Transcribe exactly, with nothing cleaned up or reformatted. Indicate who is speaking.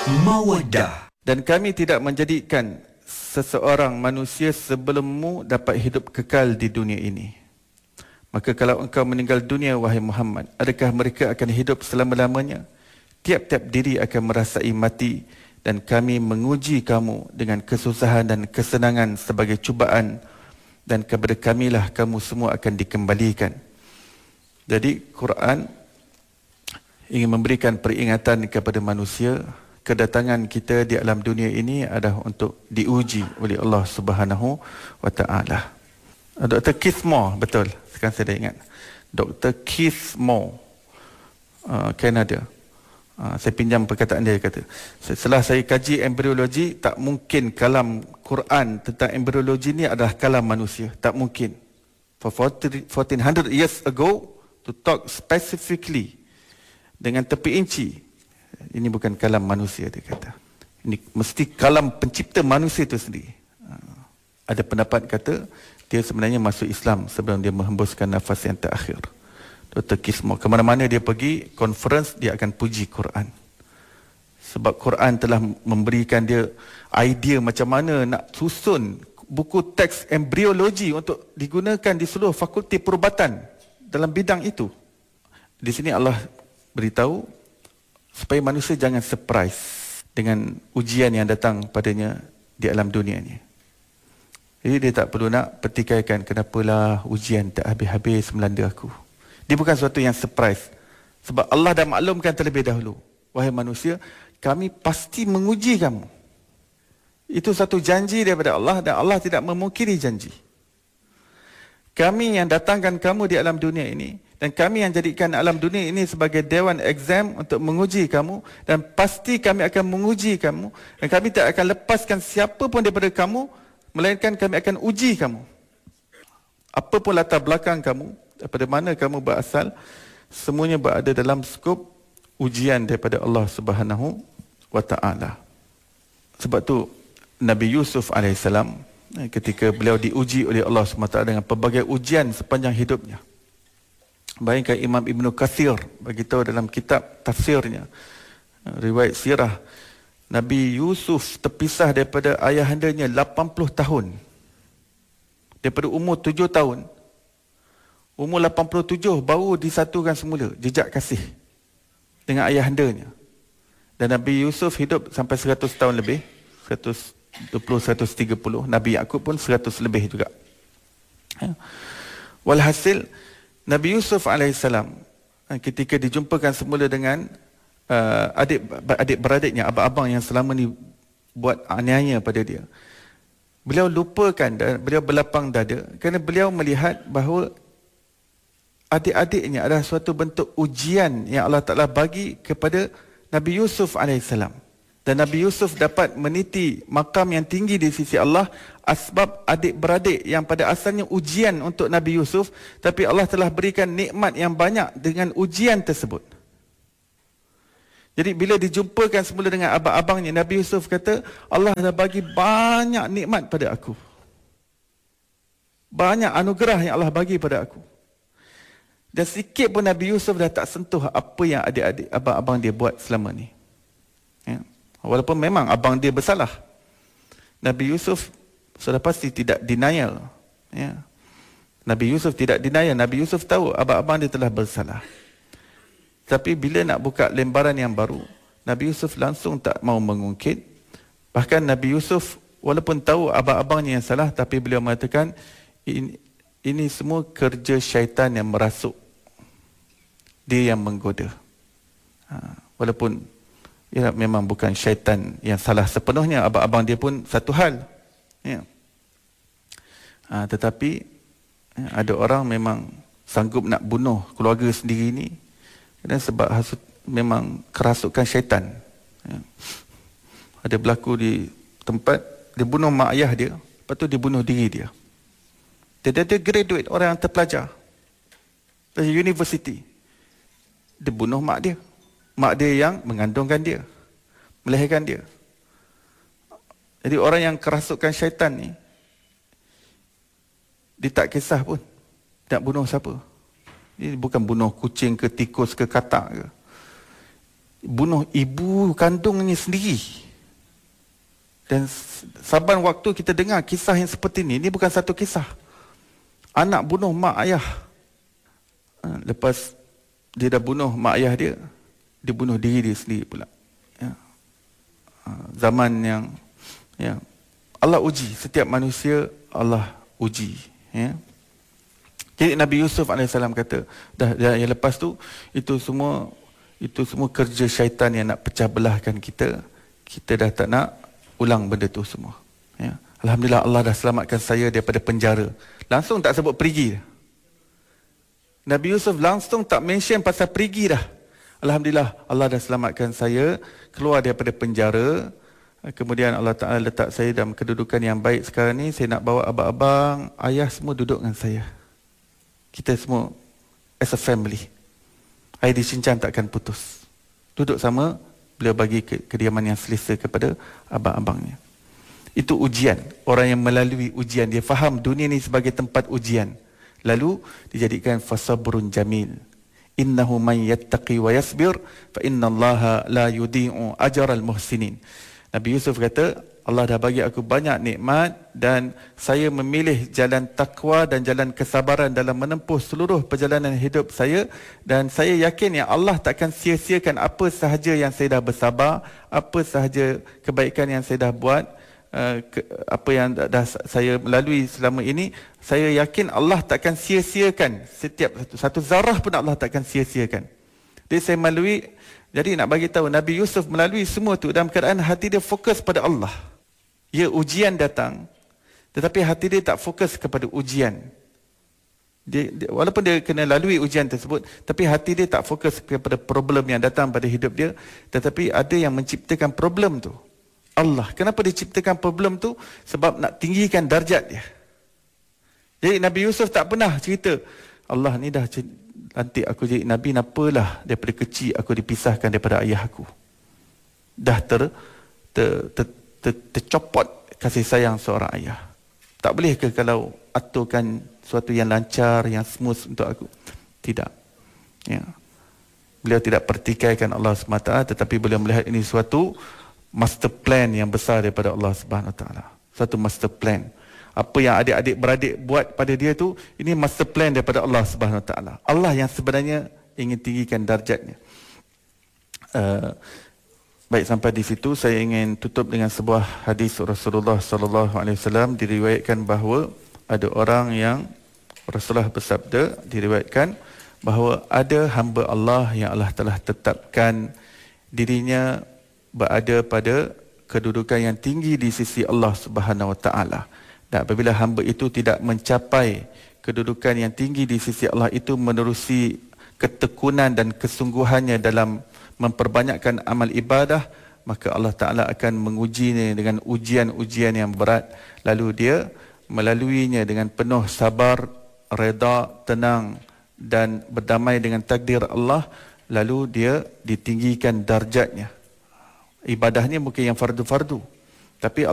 Speaker 1: Mawaddah. Dan kami tidak menjadikan seseorang manusia sebelummu dapat hidup kekal di dunia ini. Maka kalau engkau meninggal dunia, wahai Muhammad, adakah mereka akan hidup selama-lamanya? Tiap-tiap diri akan merasai mati, dan kami menguji kamu dengan kesusahan dan kesenangan sebagai cubaan, dan kepada kamilah kamu semua akan dikembalikan. Jadi Quran ingin memberikan peringatan kepada manusia, kedatangan kita di alam dunia ini adalah untuk diuji oleh Allah Subhanahu wa taala. Doktor Keith Moore, betul, sekarang saya dah ingat. Doktor Keith Moore, uh, Kanada. Uh, saya pinjam perkataan dia, kata, setelah saya kaji embriologi, tak mungkin kalam Quran tentang embriologi ni adalah kalam manusia. Tak mungkin. For fourteen hundred years ago, to talk specifically dengan tepi inci, ini bukan kalam manusia, dia kata. Ini mesti kalam pencipta manusia itu sendiri. Ada pendapat kata dia sebenarnya masuk Islam sebelum dia menghembuskan nafas yang terakhir. Doktor Kismo, kemana-mana dia pergi, conference, dia akan puji Quran. Sebab Quran telah memberikan dia idea macam mana nak susun buku teks embriologi untuk digunakan di seluruh fakulti perubatan dalam bidang itu. Di sini Allah beritahu supaya manusia jangan surprise dengan ujian yang datang padanya di alam dunia ni. Jadi dia tak perlu nak petikaikan kenapalah ujian tak habis-habis melanda aku. Dia bukan sesuatu yang surprise. Sebab Allah dah maklumkan terlebih dahulu. Wahai manusia, kami pasti menguji kamu. Itu satu janji daripada Allah, dan Allah tidak memungkiri janji. Kami yang datangkan kamu di alam dunia ini, dan kami yang jadikan alam dunia ini sebagai dewan exam untuk menguji kamu, dan pasti kami akan menguji kamu, dan kami tak akan lepaskan siapa pun daripada kamu, melainkan kami akan uji kamu. Apa pun latar belakang kamu, daripada mana kamu berasal, semuanya berada dalam skop ujian daripada Allah Subhanahu wa taala. Sebab tu Nabi Yusuf alaihissalam, ketika beliau diuji oleh Allah subhanahu wa taala dengan pelbagai ujian sepanjang hidupnya. Bayangkan Imam Ibn Kathir beritahu dalam kitab tafsirnya, riwayat sirah, Nabi Yusuf terpisah daripada ayahandanya lapan puluh tahun. Daripada umur tujuh tahun, umur lapan puluh tujuh baru disatukan semula jejak kasih dengan ayahandanya. Dan Nabi Yusuf hidup sampai seratus tahun lebih, seratus dua puluh, seratus tiga puluh. Nabi Yaqub pun seratus lebih juga. Walhasil, Nabi Yusuf alaihissalam ketika dijumpakan semula dengan uh, adik adik beradiknya, abang-abang yang selama ni buat aniaya pada dia, beliau lupakan dan beliau berlapang dada kerana beliau melihat bahawa adik-adiknya adalah suatu bentuk ujian yang Allah Ta'ala bagi kepada Nabi Yusuf alaihissalam. Dan Nabi Yusuf dapat meniti makam yang tinggi di sisi Allah asbab adik-beradik yang pada asalnya ujian untuk Nabi Yusuf, tapi Allah telah berikan nikmat yang banyak dengan ujian tersebut. Jadi bila dijumpakan semula dengan abang-abangnya, Nabi Yusuf kata, Allah dah bagi banyak nikmat pada aku. Banyak anugerah yang Allah bagi pada aku. Dan sikit pun Nabi Yusuf dah tak sentuh apa yang adik-adik, abang-abang dia buat selama ni. Ya. Walaupun memang abang dia bersalah, Nabi Yusuf sudah pasti tidak denial. Ya. Nabi Yusuf tidak denial. Nabi Yusuf tahu abang-abang dia telah bersalah. Tapi bila nak buka lembaran yang baru, Nabi Yusuf langsung tak mau mengungkit. Bahkan Nabi Yusuf walaupun tahu abang-abangnya yang salah, tapi beliau mengatakan ini, ini semua kerja syaitan yang merasuk. Dia yang menggoda. Ha, walaupun ya, memang bukan syaitan yang salah sepenuhnya, abang-abang dia pun satu hal. Ya. Ha, tetapi ya, ada orang memang sanggup nak bunuh keluarga sendiri ni dan sebab hasut, memang kerasukan syaitan. Ya. Ada berlaku di tempat, dia bunuh mak ayah dia, lepas tu dia bunuh diri dia. Dia ada graduate, orang yang terpelajar dari university. Dia bunuh mak dia. Mak dia yang mengandungkan dia, melahirkan dia. Jadi orang yang kerasukan syaitan ni, dia tak kisah pun nak bunuh siapa. Dia bukan bunuh kucing ke tikus ke katak ke. bunuh ibu kandungnya sendiri. Dan saban waktu kita dengar kisah yang seperti ini, ini bukan satu kisah. Anak bunuh mak ayah. Lepas dia dah bunuh mak ayah dia, dia bunuh diri dia sendiri pula. Ya. Zaman yang ya, Allah uji setiap manusia, Allah uji. Ya. Jadi Nabi Yusuf alaihissalam kata, dah, dah yang lepas tu, itu semua itu semua kerja syaitan yang nak pecah belahkan kita. Kita dah tak nak ulang benda tu semua. Ya. Alhamdulillah Allah dah selamatkan saya daripada penjara. Langsung tak sebut perigi dah. Nabi Yusuf langsung tak mention pasal perigi dah. Alhamdulillah Allah dah selamatkan saya keluar daripada penjara. Kemudian Allah Ta'ala letak saya dalam kedudukan yang baik sekarang ni. Saya nak bawa abang-abang, ayah semua duduk dengan saya. Kita semua as a family. Air di cincang takkan putus. Duduk sama, beliau bagi ke, kediaman yang selesa kepada abang-abangnya. Itu ujian. Orang yang melalui ujian, dia faham dunia ni sebagai tempat ujian. Lalu dijadikan fasabrun jamil. Innahu man yattaqi wa yasbir fa innallaha la yudhi'u ajral muhsinin. Nabi Yusuf kata, Allah dah bagi aku banyak nikmat dan saya memilih jalan takwa dan jalan kesabaran dalam menempuh seluruh perjalanan hidup saya, dan saya yakin yang Allah takkan sia-siakan apa sahaja yang saya dah bersabar, apa sahaja kebaikan yang saya dah buat, uh, ke, apa yang dah, dah saya melalui selama ini. Saya yakin Allah takkan sia-siakan setiap satu, satu zarah pun Allah takkan sia-siakan. Jadi saya melalui, jadi nak bagi tahu Nabi Yusuf melalui semua tu dalam keadaan hati dia fokus pada Allah. Ya, ujian datang, tetapi hati dia tak fokus kepada ujian. Dia, dia, walaupun dia kena lalui ujian tersebut, tapi hati dia tak fokus kepada problem yang datang pada hidup dia. Tetapi ada yang menciptakan problem tu, Allah. Kenapa dia ciptakan problem tu? Sebab nak tinggikan darjat dia. Jadi Nabi Yusuf tak pernah cerita, Allah ni dah lantik aku jadi Nabi, nampalah daripada kecil aku dipisahkan daripada ayah aku. Dah ter, ter, ter Ter, tercopot kasih sayang seorang ayah. Tak boleh ke kalau aturkan sesuatu yang lancar, yang smooth untuk aku? Tidak. Ya. Beliau tidak pertikaikan Allah subhanahu wa taala, tetapi beliau melihat ini suatu master plan yang besar daripada Allah subhanahu wa taala. Suatu master plan. Apa yang adik-adik beradik buat pada dia tu, ini master plan daripada Allah subhanahu wa taala. Allah yang sebenarnya ingin tinggikan darjatnya. Uh, Baik, sampai di situ saya ingin tutup dengan sebuah hadis Rasulullah sallallahu alaihi wasallam. Diriwayatkan bahawa ada orang yang Rasulullah bersabda, diriwayatkan bahawa ada hamba Allah yang Allah telah tetapkan dirinya berada pada kedudukan yang tinggi di sisi Allah Subhanahu wa taala. Dan apabila hamba itu tidak mencapai kedudukan yang tinggi di sisi Allah itu menerusi ketekunan dan kesungguhannya dalam memperbanyakkan amal ibadah, maka Allah Ta'ala akan mengujinya dengan ujian-ujian yang berat. Lalu dia melaluinya dengan penuh sabar, reda, tenang dan berdamai dengan takdir Allah. Lalu dia ditinggikan darjatnya. Ibadahnya mungkin yang fardu-fardu, tapi